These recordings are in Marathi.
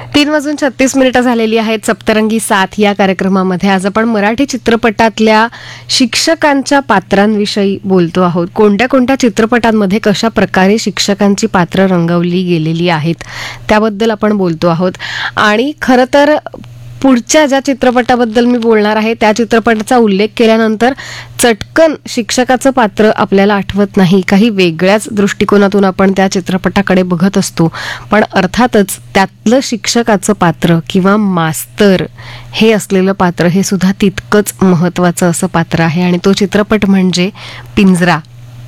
3:36 झालेली आहेत. सप्तरंगी साथ या कार्यक्रमामध्ये आज आपण मराठी चित्रपटातल्या शिक्षकांच्या पात्रांविषयी बोलतो आहोत. कोणत्या कोणत्या चित्रपटांमध्ये कशा प्रकारे शिक्षकांची पात्र रंगवली गेलेली आहेत त्याबद्दल आपण बोलतो आहोत. आणि खरं तर पुढच्या ज्या चित्रपटाबद्दल मी बोलणार आहे त्या चित्रपटाचा उल्लेख केल्यानंतर चटकन शिक्षकाचं पात्र आपल्याला आठवत नाही. काही वेगळ्याच दृष्टिकोनातून आपण त्या चित्रपटाकडे बघत असतो. पण अर्थातच त्यातलं शिक्षकाचं पात्र किंवा मास्तर हे असलेलं पात्र हे सुद्धा तितकंच महत्त्वाचं असं पात्र आहे. आणि तो चित्रपट म्हणजे पिंजरा.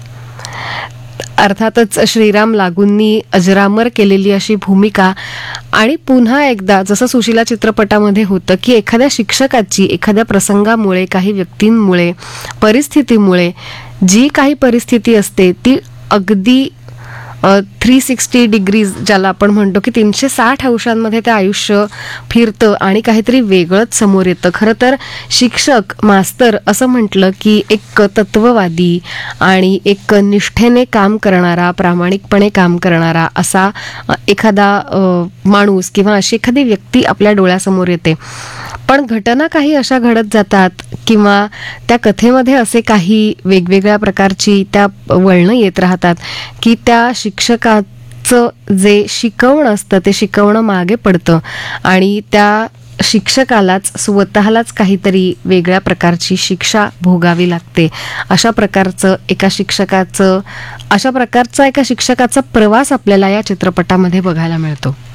अर्थातच श्रीराम लागूंनी अजरामर केलेली अशी भूमिका. आणि पुन्हा एकदा जसं सुशीला चित्रपटामध्ये होतं की एखाद्या शिक्षकाची एखाद्या प्रसंगामुळे, काही व्यक्तींमुळे, परिस्थितीमुळे जी काही परिस्थिती असते ती अगदी 360 डिग्रीज ज्याला आपण म्हणतो की 360 अंशांमध्ये ते आयुष्य फिरतं आणि काहीतरी वेगळंच समोर येतं. खरं तर शिक्षक, मास्तर असं म्हटलं की एक तत्ववादी आणि एक निष्ठेने काम करणारा, प्रामाणिकपणे काम करणारा असा एखादा माणूस किंवा अशी एखादी व्यक्ती आपल्या डोळ्यासमोर येते. पण घटना काही अशा घडत जातात किंवा त्या कथेमध्ये असे काही वेगवेगळ्या प्रकारची त्या वळणं येत राहतात की त्या शिक्षकाचं जे शिकवणं असतं ते शिकवणं मागे पडतं आणि त्या शिक्षकालाच स्वतःलाच काहीतरी वेगळ्या प्रकारची शिक्षा भोगावी लागते. अशा प्रकारचा एका शिक्षकाचा प्रवास आपल्याला या चित्रपटामध्ये बघायला मिळतो.